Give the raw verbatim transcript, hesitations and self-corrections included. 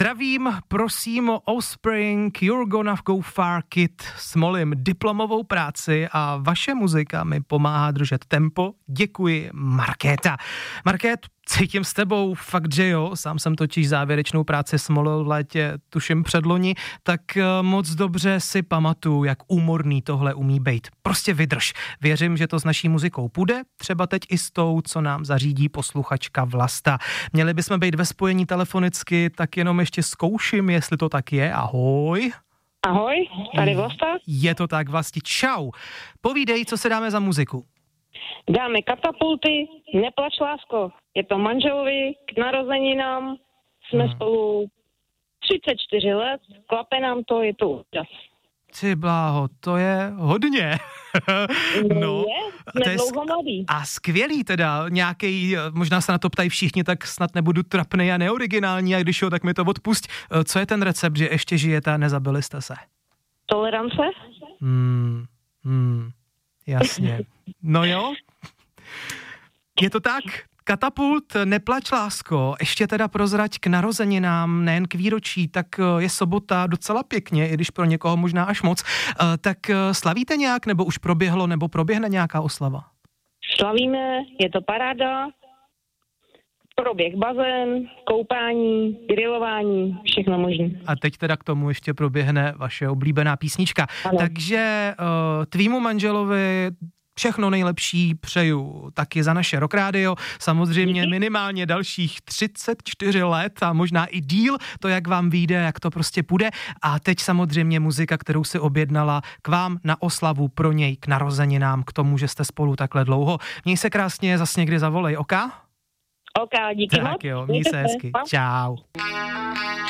Zdravím, prosím o Offspring, You're Gonna Go Far Kid, smolím diplomovou práci a vaše muzika mi pomáhá držet tempo. Děkuji, Markéta. Markét, cítím s tebou, fakt, že jo, sám jsem totiž závěrečnou práci smolil v létě, tuším předloni, tak moc dobře si pamatuju, jak úmorný tohle umí bejt. Prostě vydrž. Věřím, že to s naší muzikou půjde, třeba teď i s tou, co nám zařídí posluchačka Vlasta. Měli bychom být ve spojení telefonicky, tak jenom ještě zkouším, jestli to tak je. Ahoj. Ahoj, tady Vlasta. Je to tak, Vlasti, čau. Povídej, co se dáme za muziku. Dáme Katapulty, Neplač lásko. Je to manželovi k narozeninám. Jsme hmm. spolu třicet čtyři let, klape nám to, je to úžas. Ty bláho, to je hodně. No, je, jsme to je dlouho sk- mladý. A skvělý teda, nějaký, možná se na to ptají všichni, tak snad nebudu trapnej a neoriginální, a když jo, tak mi to odpusť. Co je ten recept, že ještě žijete a nezabili jste se? Tolerance? Hmm, hmm, jasně. No jo, je to tak. Katapult, Neplač lásko, ještě teda prozrať k narozeninám, nejen k výročí, tak je sobota docela pěkně, i když pro někoho možná až moc. Tak slavíte nějak, nebo už proběhlo, nebo proběhne nějaká oslava? Slavíme, je to paráda, proběh bazén, koupání, grilování, všechno možné. A teď teda k tomu ještě proběhne vaše oblíbená písnička. Ano. Takže tvýmu manželovi všechno nejlepší přeju taky za naše Rock Radio, samozřejmě minimálně dalších třicet čtyři let a možná i díl, to jak vám vyjde, jak to prostě půjde. A teď samozřejmě muzika, kterou si objednala k vám na oslavu pro něj, k narozeninám, k tomu, že jste spolu takhle dlouho. Měj se krásně, zas někdy zavolej, oka? Oka, díky tak moc. Jo, měj se hezky. Čau.